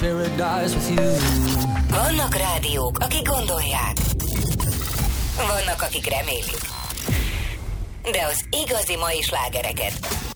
Paradise with you. Vannak rádiók, akik gondolják. Vannak, akik remélik. De az igazi mai slágereket